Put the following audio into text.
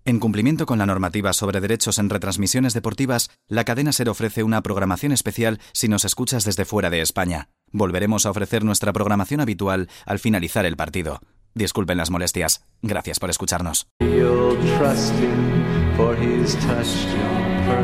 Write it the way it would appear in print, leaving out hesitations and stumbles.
En cumplimiento con la normativa sobre derechos en retransmisiones deportivas, la cadena SER ofrece una programación especial si nos escuchas desde fuera de España. Volveremos a ofrecer nuestra programación habitual al finalizar el partido. Disculpen las molestias. Gracias por escucharnos.